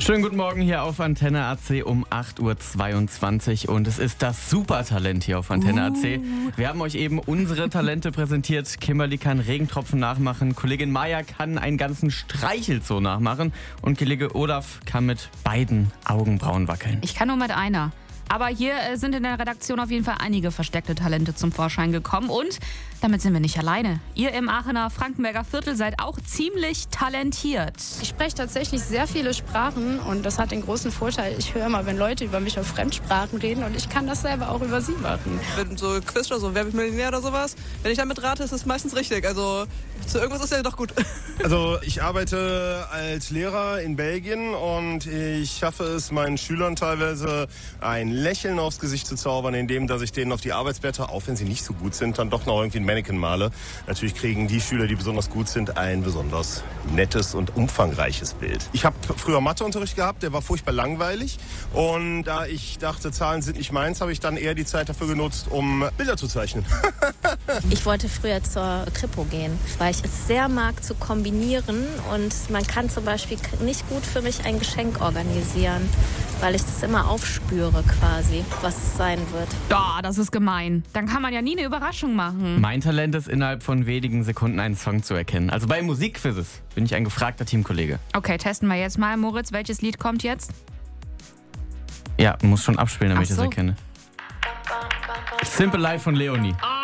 Schönen guten Morgen hier auf Antenne AC um 8.22 Uhr und es ist das Supertalent hier auf Antenne AC. Wir haben euch eben unsere Talente präsentiert. Kimberly kann Regentropfen nachmachen, Kollegin Maya kann einen ganzen Streichelzoo nachmachen und Kollege Olaf kann mit beiden Augenbrauen wackeln. Ich kann nur mit einer. Aber hier sind in der Redaktion auf jeden Fall einige versteckte Talente zum Vorschein gekommen. Und damit sind wir nicht alleine. Ihr im Aachener Frankenberger Viertel seid auch ziemlich talentiert. Ich spreche tatsächlich sehr viele Sprachen und das hat den großen Vorteil, ich höre immer, wenn Leute über mich auf Fremdsprachen reden und ich kann das selber auch über sie machen. Wenn so Quiz oder so, wer wird Millionär oder sowas, wenn ich damit rate, ist es meistens richtig. Also zu irgendwas ist ja doch gut. Also ich arbeite als Lehrer in Belgien und ich schaffe es meinen Schülern teilweise ein Lächeln aufs Gesicht zu zaubern, indem dass ich denen auf die Arbeitsblätter, auch wenn sie nicht so gut sind, dann doch noch irgendwie ein Mannequin male. Natürlich kriegen die Schüler, die besonders gut sind, ein besonders nettes und umfangreiches Bild. Ich habe früher Matheunterricht gehabt, der war furchtbar langweilig und da ich dachte, Zahlen sind nicht meins, habe ich dann eher die Zeit dafür genutzt, um Bilder zu zeichnen. Ich wollte früher zur Kripo gehen, weil ich es sehr mag zu kombinieren und man kann zum Beispiel nicht gut für mich ein Geschenk organisieren, weil ich das immer aufspüre quasi, was es sein wird. Oh, das ist gemein. Dann kann man ja nie eine Überraschung machen. Mein Talent ist, innerhalb von wenigen Sekunden einen Song zu erkennen. Also bei Musikquizzes bin ich ein gefragter Teamkollege. Okay, testen wir jetzt mal. Moritz, welches Lied kommt jetzt? Ja, muss schon abspielen, damit ich Ach so. das erkenne. Simple Life von Leonie.